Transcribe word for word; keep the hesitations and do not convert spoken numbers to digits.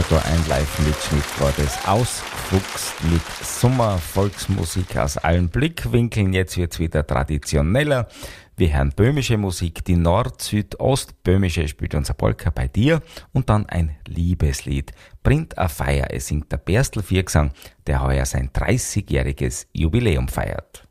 da ein Live-Mitschnitt war das, ausgefuchst mit Sommer-Volksmusik aus allen Blickwinkeln. Jetzt wird's wieder traditioneller. Wir hören böhmische Musik, die Nord-Süd-Ost-Böhmische spielt unser Polka bei dir und dann ein Liebeslied. Bringt a Feier, es singt der Berstl Viergesang, der heuer sein dreißigjähriges Jubiläum feiert.